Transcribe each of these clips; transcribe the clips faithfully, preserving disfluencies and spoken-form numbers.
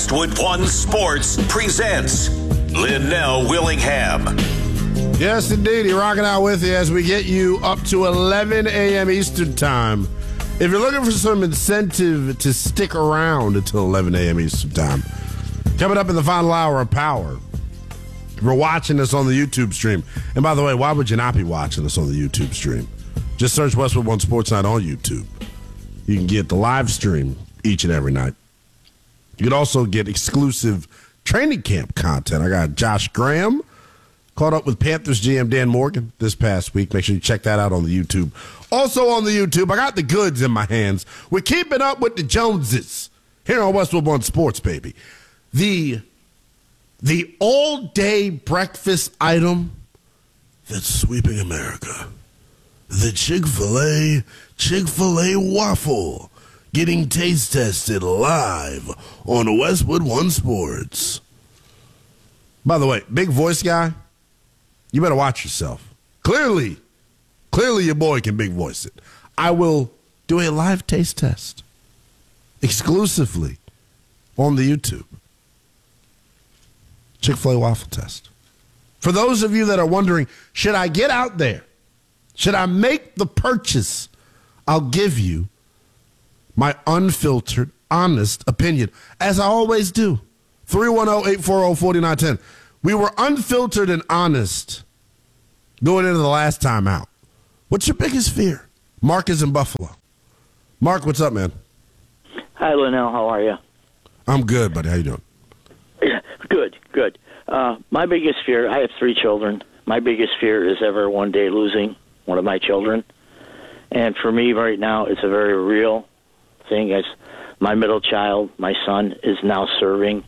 Westwood One Sports presents Linnell Willingham. Yes, indeed. He's rocking out with you as we get you up to eleven a.m. Eastern Time. If you're looking for some incentive to stick around until eleven a.m. Eastern Time, coming up in the final hour of Power, if you're watching us on the YouTube stream, and by the way, why would you not be watching us on the YouTube stream? Just search Westwood One Sports Night on YouTube. You can get the live stream each and every night. You can also get exclusive training camp content. I got Josh Graham caught up with Panthers G M Dan Morgan this past week. Make sure you check that out on the YouTube. Also on the YouTube, I got the goods in my hands. We're keeping up with the Joneses here on Westwood One Sports, baby. The, the all-day breakfast item that's sweeping America. The Chick-fil-A, Chick-fil-A waffle. Getting taste tested live on Westwood One Sports. By the way, big voice guy, you better watch yourself. Clearly, clearly your boy can big voice it. I will do a live taste test exclusively on the YouTube. Chick-fil-A waffle test. For those of you that are wondering, should I get out there? Should I make the purchase? I'll give you my unfiltered, honest opinion, as I always do. three one zero, eight four zero, four nine one zero. We were unfiltered and honest going into the last time out. What's your biggest fear? Mark is in Buffalo. Mark, what's up, man? Hi, Linnell. How are you? I'm good, buddy. How you doing? Good, good. Uh, my biggest fear, I have three children. My biggest fear is ever one day losing one of my children. And for me right now, it's a very real thing. As my middle child, my son, is now serving.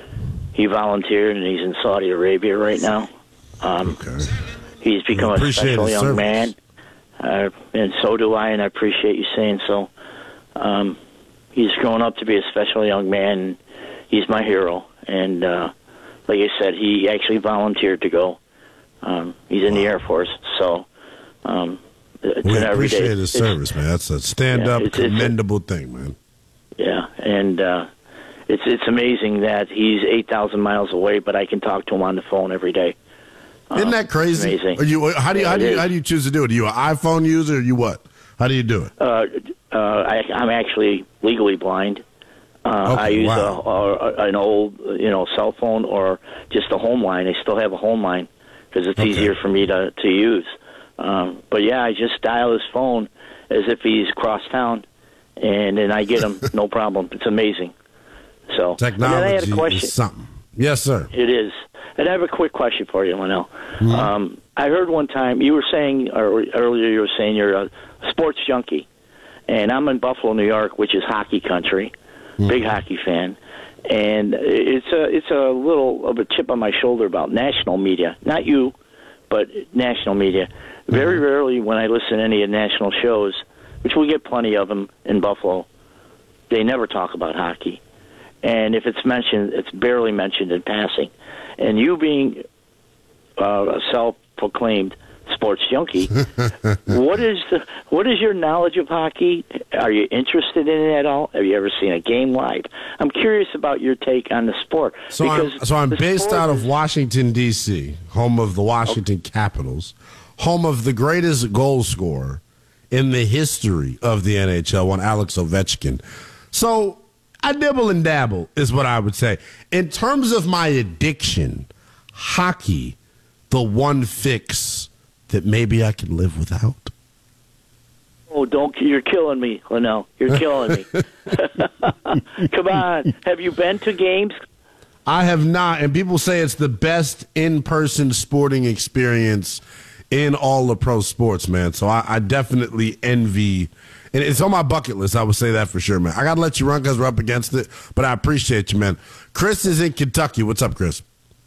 He volunteered, and he's in Saudi Arabia right now. Um, okay. He's become a special young service. man, uh, and so do I, and I appreciate you saying so. Um, he's grown up to be a special young man, and he's my hero. And uh, like I said, he actually volunteered to go. Um, he's in wow. the Air Force, so um, it's we an everyday. appreciate his service, man. That's a stand-up, yeah, it's, commendable it's a, thing, man. Yeah, and uh, it's it's amazing that he's eight thousand miles away, but I can talk to him on the phone every day. Isn't that crazy? Amazing. Are you, how do you, yeah, how do you, how do you choose to do it? Are you an iPhone user or you what? How do you do it? Uh, uh, I, I'm actually legally blind. Uh, okay, I use wow. a, a, an old, you know, cell phone or just a home line. I still have a home line because it's okay. easier for me to, to use. Um, but, yeah, I just dial his phone as if he's across town, and then I get him, no problem. It's amazing. So, technology and then I had a question. is something. Yes, sir. It is. And I have a quick question for you, Linnell. Mm-hmm. Um, I heard one time you were saying, or earlier you were saying you're a sports junkie, and I'm in Buffalo, New York, which is hockey country. Mm-hmm. Big hockey fan, and it's a it's a little of a chip on my shoulder about national media. Not you, but national media. Mm-hmm. Very rarely when I listen to any of the national shows, which we get plenty of them in Buffalo, they never talk about hockey. And if it's mentioned, it's barely mentioned in passing. And you being uh, a self-proclaimed sports junkie, what is the what is your knowledge of hockey? Are you interested in it at all? Have you ever seen a game live? I'm curious about your take on the sport. So I'm, so I'm based out of Washington, D C, home of the Washington okay. Capitals, home of the greatest goal scorer in the history of the N H L, one Alex Ovechkin. So I dibble and dabble is what I would say. In terms of my addiction, hockey, the one fix that maybe I can live without. Oh, don't! You're killing me, Linnell. You're killing me. Come on. Have you been to games? I have not, and people say it's the best in-person sporting experience in all of pro sports, man. So I, I definitely envy, and it's on my bucket list, I would say that for sure, man. I got to let you run because we're up against it, but I appreciate you, man. Chris is in Kentucky. What's up, Chris?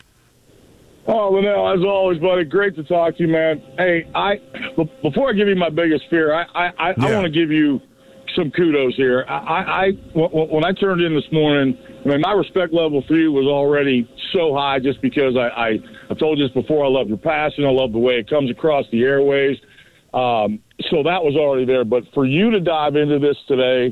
Oh, Linnell, as always, buddy, great to talk to you, man. Hey, I before I give you my biggest fear, I I, I, yeah. I want to give you some kudos here. I, I, I when I turned in this morning, I mean, my respect level for you was already so high just because I, I I told you this before. I love your passion. I love the way it comes across the airways. Um, so that was already there. But for you to dive into this today,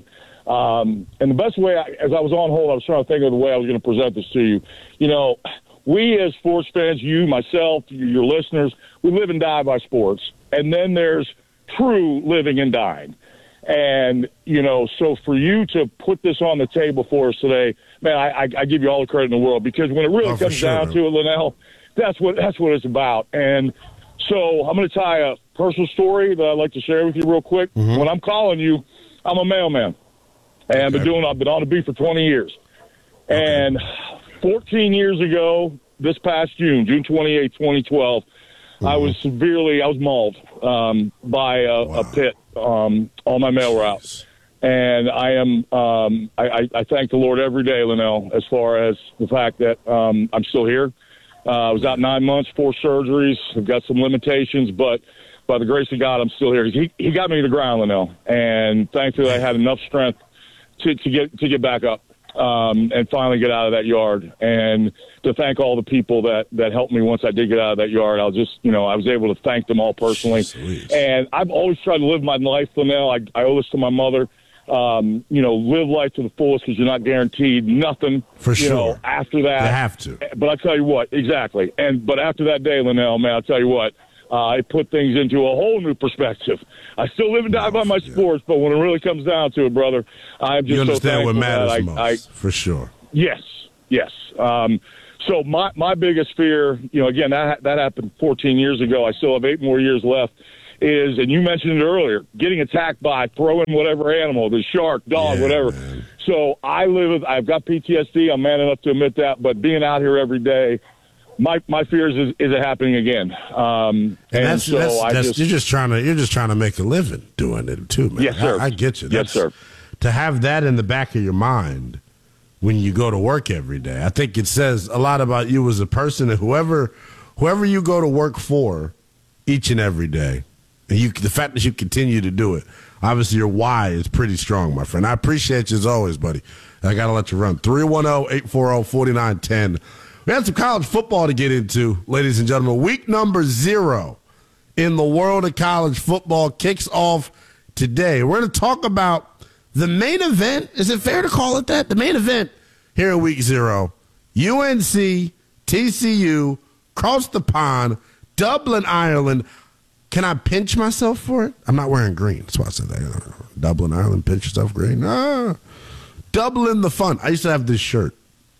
Um, and the best way, I, as I was on hold, I was trying to think of the way I was going to present this to you. You know, we as sports fans, you, myself, your listeners, we live and die by sports. And then there's true living and dying. And, you know, so for you to put this on the table for us today, man, I, I, I give you all the credit in the world, because when it really oh, comes sure, down man. to it, Linnell, that's what that's what it's about. And so I'm going to tie a personal story that I'd like to share with you real quick. Mm-hmm. When I'm calling you, I'm a mailman. And okay. I've been doing I've been on the beat for twenty years. Okay. And fourteen years ago, this past June, June twenty-eighth, twenty twelve, mm-hmm. I was severely, I was mauled um, by a, wow. a pit um, on my mail route. And I am, um, I, I, I thank the Lord every day, Linnell, as far as the fact that um, I'm still here. Uh, I was out nine months, four surgeries. I've got some limitations, but by the grace of God, I'm still here. He, he got me to the ground, Linnell, and thankfully I had enough strength to, to get to get back up um, and finally get out of that yard. And to thank all the people that, that helped me once I did get out of that yard. I'll just, you know, I was able to thank them all personally. Sweet. And I've always tried to live my life, Linnell. I, I owe this to my mother. Um, you know, live life to the fullest, because you're not guaranteed nothing. For sure. You know, after that, you have to. But I tell you what, exactly. And but after that day, Linnell, man, I'll tell you what, uh, it put things into a whole new perspective. I still live and die no, by my yeah. sports, but when it really comes down to it, brother, I'm just you understand so what matters I, most. I, for sure. Yes, yes. Um, so my my biggest fear, you know, again, that that happened fourteen years ago. I still have eight more years left. Is, and you mentioned it earlier, getting attacked by throwing whatever animal, the shark, dog, yeah, whatever. Man. So I live with, I've got P T S D. I'm man enough to admit that. But being out here every day, my my fears is, is it happening again? Um, and, and that's, so that's, I that's, just, you're just trying to you're just trying to make a living doing it too, man. Yes, sir. I, I get you. That's, yes, sir. To have that in the back of your mind when you go to work every day, I think it says a lot about you as a person. And whoever whoever you go to work for, each and every day. And you, the fact that you continue to do it, obviously your why is pretty strong, my friend. I appreciate you as always, buddy. I got to let you run. three one zero, eight four zero, four nine one zero. We had some college football to get into, ladies and gentlemen. Week number zero in the world of college football kicks off today. We're going to talk about the main event. Is it fair to call it that? The main event here in week zero. U N C, T C U, across the pond, Dublin, Ireland. Can I pinch myself for it? I'm not wearing green. That's why I said that. Dublin, Ireland, pinch yourself green. Ah, doubling the fun. I used to have this shirt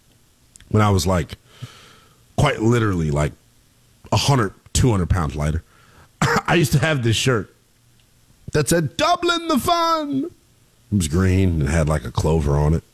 when I was like, quite literally like one hundred, two hundred pounds lighter. I used to have this shirt that said, doubling the fun. It was green and had like a clover on it.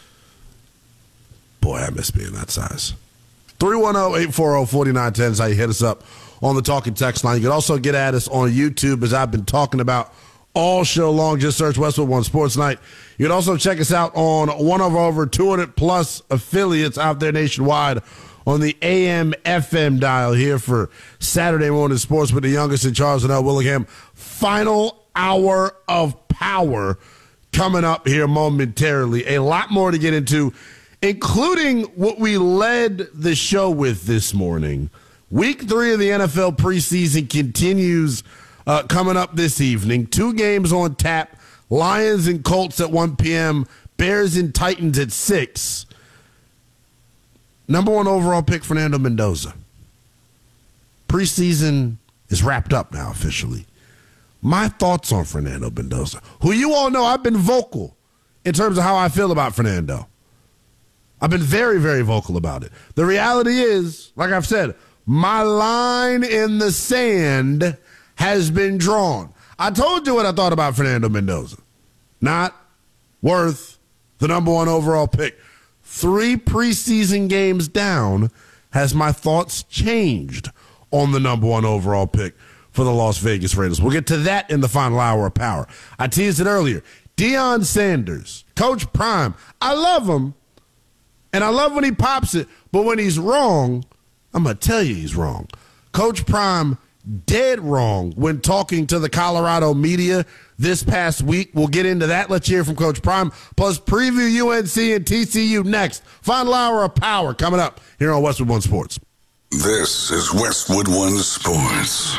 Boy, I miss being that size. three one zero, eight four zero, four nine one zero is how you hit us up on the Talking Text line. You can also get at us on YouTube, as I've been talking about all show long. Just search Westwood One Sports Night. You can also check us out on one of our over two hundred plus affiliates out there nationwide on the A M F M dial here for Saturday morning sports with the youngest in Charles and L. Willingham. Final hour of power coming up here momentarily. A lot more to get into, including what we led the show with this morning. Week three of the N F L preseason continues uh, coming up this evening. Two games on tap. Lions and Colts at one p.m. Bears and Titans at six. Number one overall pick, Fernando Mendoza. Preseason is wrapped up now officially. My thoughts on Fernando Mendoza, who you all know I've been vocal in terms of how I feel about Fernando. I've been very, very vocal about it. The reality is, like I've said, my line in the sand has been drawn. I told you what I thought about Fernando Mendoza. Not worth the number one overall pick. Three preseason games down, has my thoughts changed on the number one overall pick for the Las Vegas Raiders. We'll get to that in the final hour of power. I teased it earlier. Deion Sanders, Coach Prime, I love him, and I love when he pops it, but when he's wrong, I'm going to tell you he's wrong. Coach Prime, dead wrong when talking to the Colorado media this past week. We'll get into that. Let's hear from Coach Prime. Plus, preview U N C and T C U next. Final hour of power coming up here on Westwood One Sports. This is Westwood One Sports.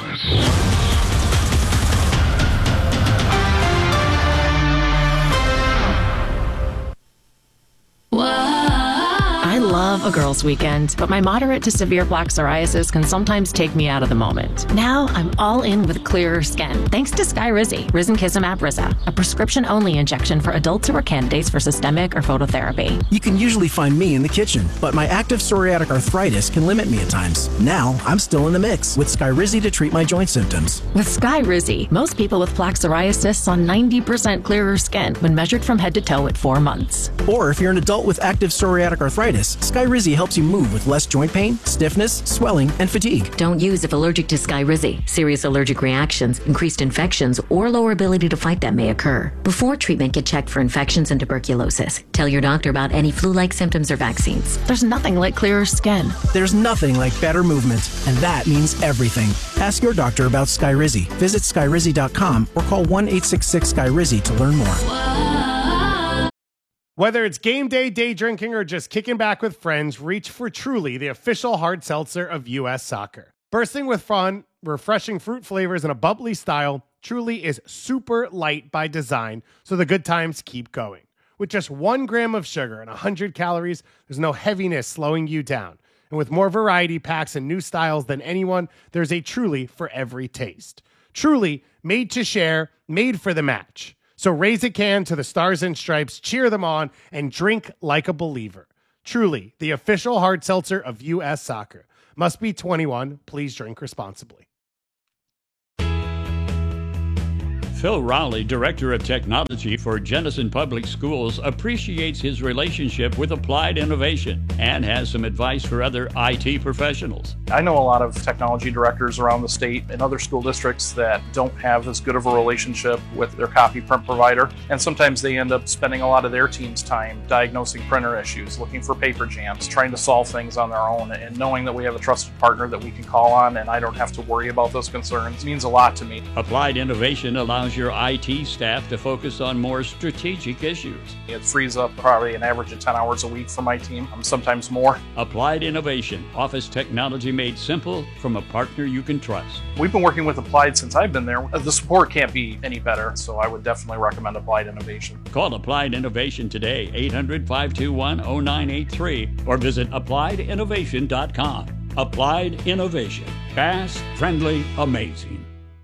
I love a girls' weekend, but my moderate to severe plaque psoriasis can sometimes take me out of the moment. Now I'm all in with clearer skin, thanks to Skyrizi, Risankizumab Riza, a prescription-only injection for adults who are candidates for systemic or phototherapy. You can usually find me in the kitchen, but my active psoriatic arthritis can limit me at times. Now I'm still in the mix with Skyrizi to treat my joint symptoms. With Skyrizi, most people with plaque psoriasis saw ninety percent clearer skin when measured from head to toe at four months. Or if you're an adult with active psoriatic arthritis, Skyrizi helps you move with less joint pain, stiffness, swelling, and fatigue. Don't use if allergic to Skyrizi. Serious allergic reactions, increased infections, or lower ability to fight them may occur. Before treatment, get checked for infections and tuberculosis. Tell your doctor about any flu-like symptoms or vaccines. There's nothing like clearer skin. There's nothing like better movement, and that means everything. Ask your doctor about Skyrizi. Visit Skyrizi dot com or call one eight six six Skyrizi to learn more. Whether it's game day, day drinking, or just kicking back with friends, reach for Truly, the official hard seltzer of U S Soccer. Bursting with fun, refreshing fruit flavors, and a bubbly style, Truly is super light by design, so the good times keep going. With just one gram of sugar and one hundred calories, there's no heaviness slowing you down. And with more variety packs and new styles than anyone, there's a Truly for every taste. Truly, made to share, made for the match. So raise a can to the Stars and Stripes, cheer them on, and drink like a believer. Truly, the official hard seltzer of U S Soccer. Must be twenty-one. Please drink responsibly. Phil Rowley, Director of Technology for Jenison Public Schools, appreciates his relationship with Applied Innovation and has some advice for other I T professionals. I know a lot of technology directors around the state and other school districts that don't have as good of a relationship with their copy print provider, and sometimes they end up spending a lot of their team's time diagnosing printer issues, looking for paper jams, trying to solve things on their own, and knowing that we have a trusted partner that we can call on and I don't have to worry about those concerns means a lot to me. Applied Innovation allows your I T staff to focus on more strategic issues. It frees up probably an average of ten hours a week for my team, sometimes more. Applied Innovation, office technology made simple from a partner you can trust. We've been working with Applied since I've been there. The support can't be any better, so I would definitely recommend Applied Innovation. Call Applied Innovation today, eight hundred, five two one, zero nine eight three, or visit applied innovation dot com. Applied Innovation. Fast, friendly, amazing.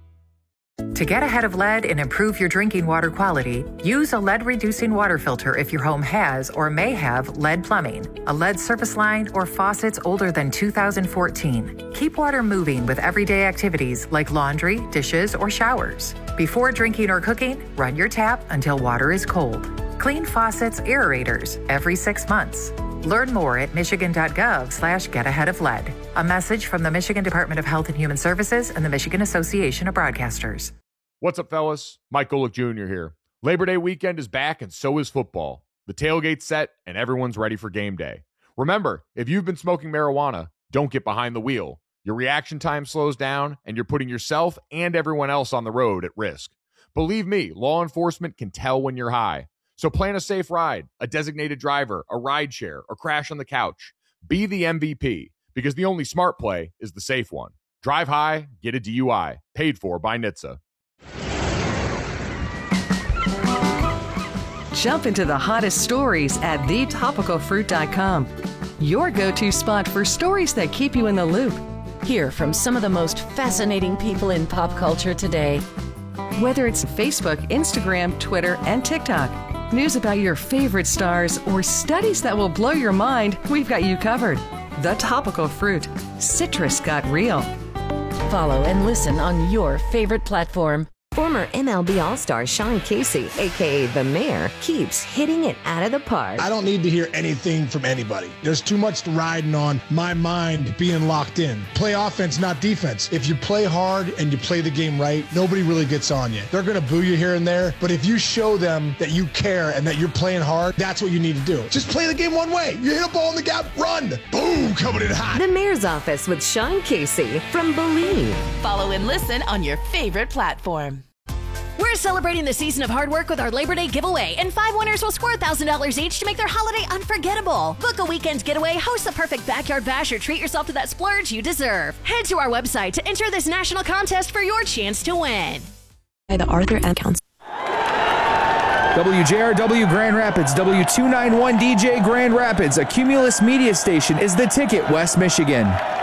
To get ahead of lead and improve your drinking water quality, use a lead-reducing water filter if your home has or may have lead plumbing, a lead service line, or faucets older than two thousand fourteen. Keep water moving with everyday activities like laundry, dishes, or showers. Before drinking or cooking, run your tap until water is cold. Clean faucets, aerators every six months. Learn more at michigan.gov slash get ahead of lead. A message from the Michigan Department of Health and Human Services and the Michigan Association of Broadcasters. What's up, fellas? Mike Golick Junior here. Labor Day weekend is back, and so is football. The tailgate's set, and everyone's ready for game day. Remember, if you've been smoking marijuana, don't get behind the wheel. Your reaction time slows down, and you're putting yourself and everyone else on the road at risk. Believe me, law enforcement can tell when you're high. So plan a safe ride, a designated driver, a ride share, or crash on the couch. Be the M V P, because the only smart play is the safe one. Drive high, get a D U I. Paid for by N H T S A. Jump into the hottest stories at the topical fruit dot com. Your go-to spot for stories that keep you in the loop. Hear from some of the most fascinating people in pop culture today. Whether it's Facebook, Instagram, Twitter, and TikTok. News about your favorite stars or studies that will blow your mind, we've got you covered. The Topical Fruit. Citrus got real. Follow and listen on your favorite platform. Former M L B All-Star Sean Casey, a k a. The Mayor, keeps hitting it out of the park. I don't need to hear anything from anybody. There's too much riding on my mind being locked in. Play offense, not defense. If you play hard and you play the game right, nobody really gets on you. They're going to boo you here and there, but if you show them that you care and that you're playing hard, that's what you need to do. Just play the game one way. You hit a ball in the gap, run. Boom, coming in hot. The Mayor's Office with Sean Casey from Believe. Follow and listen on your favorite platform. We're celebrating the season of hard work with our Labor Day giveaway, and five winners will score one thousand dollars each to make their holiday unforgettable. Book a weekend getaway, host the perfect backyard bash, or treat yourself to that splurge you deserve. Head to our website to enter this national contest for your chance to win. By the Arthur M. Council. W J R W Grand Rapids, W two ninety-one D J Grand Rapids, a Cumulus media station, is The Ticket, West Michigan.